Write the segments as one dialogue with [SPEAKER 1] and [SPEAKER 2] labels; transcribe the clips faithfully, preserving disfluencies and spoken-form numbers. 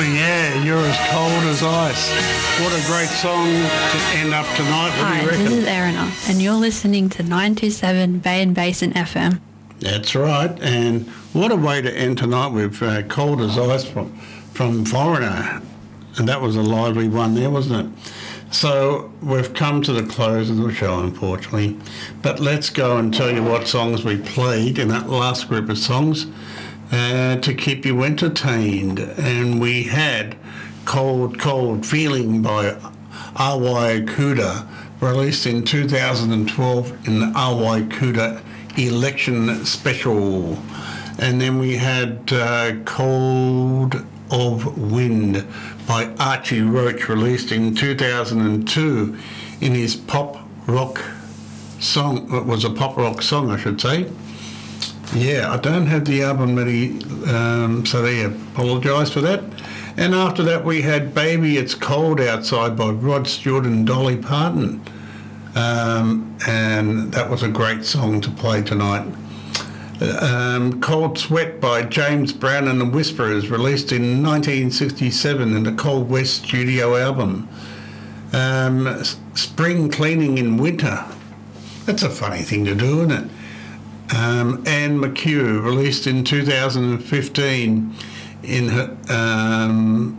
[SPEAKER 1] doing? Yeah, You're As Cold As Ice. What a great song to end up tonight. What
[SPEAKER 2] Hi,
[SPEAKER 1] do you reckon?
[SPEAKER 2] this is Erina, and you're listening to nine two seven Bay and Basin F M.
[SPEAKER 1] That's right, and what a way to end tonight with uh, Cold As Ice from, from Foreigner. And that was a lively one there, wasn't it? So we've come to the close of the show, unfortunately. But let's go and tell you what songs we played in that last group of songs uh, to keep you entertained. And we had Cold, Cold Feeling by R Y Kuda, released in two thousand twelve in the R Y Kuda Election Special. And then we had uh, Cold of Wind by Archie Roach, released in two thousand two in his pop rock song. It was a pop rock song, I should say. Yeah, I don't have the album ready, um, so I apologise for that. And after that we had Baby It's Cold Outside by Rod Stewart and Dolly Parton. Um, and that was a great song to play tonight. Um, Cold Sweat by James Brown and the Whisperers, released in nineteen sixty-seven in the Cold West studio album. Um, Spring Cleaning in Winter. That's a funny thing to do, isn't it? Um, Anne McHugh, released in two thousand fifteen in her, um,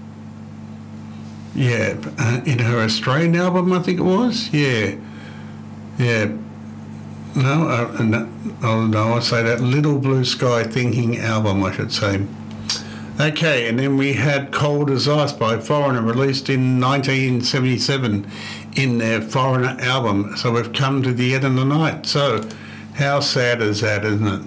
[SPEAKER 1] yeah, uh, in her Australian album, I think it was. Yeah, yeah. No, uh, no, oh, no, I say that Little Blue Sky Thinking album, I should say. Okay, and then we had Cold As Ice by Foreigner, released in nineteen seventy-seven in their Foreigner album. So we've come to the end of the night. So how sad is that, isn't it?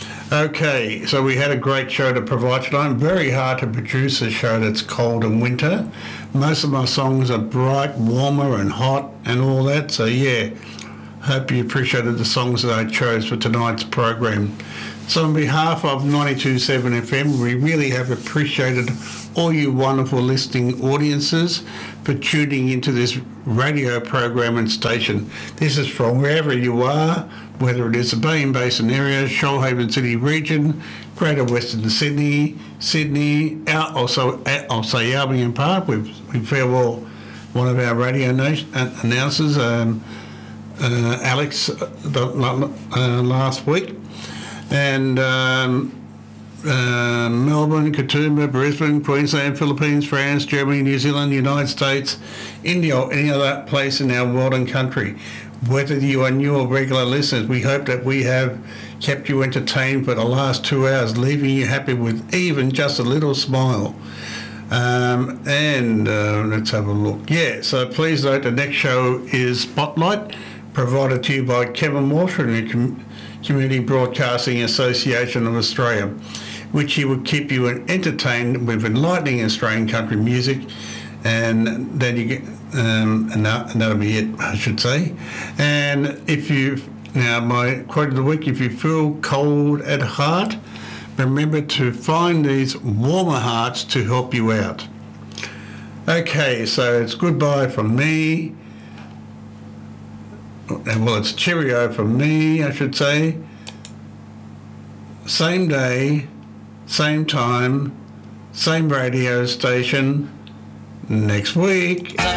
[SPEAKER 1] Okay, so we had a great show to provide tonight. Very hard to produce a show that's cold in winter. Most of my songs are bright, warmer and hot and all that. So yeah, hope you appreciated the songs that I chose for tonight's program. So on behalf of ninety-two point seven F M, we really have appreciated all you wonderful listening audiences for tuning into this radio program and station. This is from wherever you are, whether it is the Bay and Basin area, Shoalhaven City region, Greater Western Sydney, Sydney, out also at, I'll say Albion Park. We've, we farewell one of our radio nation, uh, announcers, um, Uh, Alex, uh, the, uh, last week, and um, uh, Melbourne, Katoomba, Brisbane, Queensland, Philippines, France, Germany, New Zealand, United States, India, or any other place in our world and country. Whether you are new or regular listeners, we hope that we have kept you entertained for the last two hours, leaving you happy with even just a little smile. Um, and uh, let's have a look. Yeah, so please note the next show is Spotlight, provided to you by Kevin Walsh and the Com- Community Broadcasting Association of Australia, which he will keep you entertained with enlightening Australian country music, and then you get, um, and, that, and that'll be it, I should say. And if you, now my quote of the week, if you feel cold at heart, remember to find these warmer hearts to help you out. Okay, so it's goodbye from me. Well, it's cheerio from me, I should say. Same day, same time, same radio station, next week.